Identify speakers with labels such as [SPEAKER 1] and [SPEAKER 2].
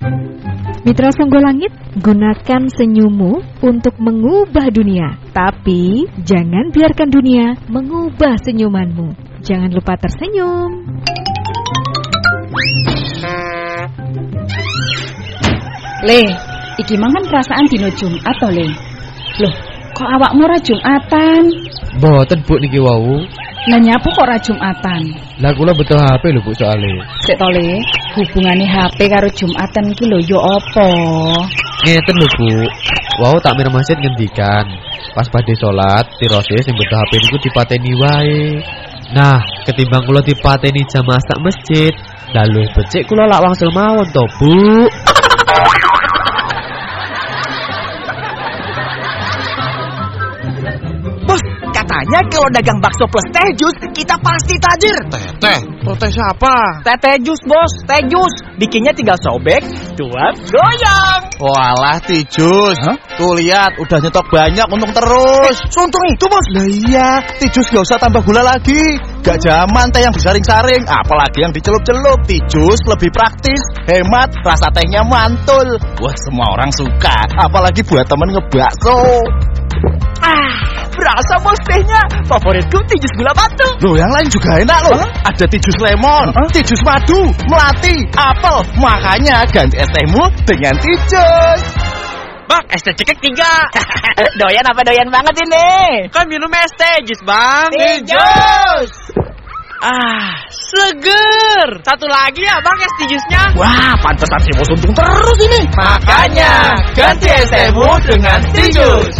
[SPEAKER 1] Mitra Songgolangit, gunakan senyummu untuk mengubah dunia. Tapi jangan biarkan dunia mengubah senyumanmu. Jangan lupa tersenyum.
[SPEAKER 2] Le, iki mangan perasaan dino Jumat to, Le. Loh, kok awakmu ora Jumatan?
[SPEAKER 3] Mboten Bu niki wau.
[SPEAKER 2] Lah nyapu kok ora Jumatan?
[SPEAKER 3] Lah kula betul HP lho Bu soalé.
[SPEAKER 2] Sik to, Le, hubungane HP karo Jumatan iki lho yo apa?
[SPEAKER 3] Ngeten lho Bu. Wau takmir masjid ngendikan, pas badhe salat, tirose sing betul HP niku dipateni wae. Nah, ketimbang kula dipateni jamaah sak masjid, lalu becik kula lak wangsul mawon to, Bu.
[SPEAKER 4] Katanya kalau dagang bakso plus teh jus, kita pasti tajir.
[SPEAKER 3] Teh siapa?
[SPEAKER 4] Teh jus, Bos. Teh jus. Bikinnya tinggal sobek, tuang, goyang.
[SPEAKER 5] Walah, Tijus. Tuh lihat, udah nyetok banyak, untung terus.
[SPEAKER 4] Untung itu, Bos.
[SPEAKER 5] Lah iya, Tijus gak usah tambah gula lagi. Gak zaman teh yang disaring-saring, apalagi yang dicelup-celup. Tijus lebih praktis, hemat, rasa tehnya mantul. Wah, semua orang suka, apalagi buat temen ngebakso.
[SPEAKER 4] Berasa Bos tehnya. Favoritku Tijus gula batu.
[SPEAKER 5] Loh, yang lain juga enak loh. Ada Tijus lemon, Tijus madu, melati, apel. Makanya ganti es tehmu dengan Tijus.
[SPEAKER 4] Bang, es teh cekek 3. Doyan apa doyan banget ini? Kan minum es teh jus, Bang. Tijus. Seger. Satu lagi ya, Bang, es tijusnya.
[SPEAKER 5] Wah, pantesan si Bos untung terus ini.
[SPEAKER 4] Makanya ganti es tehmu dengan Tijus.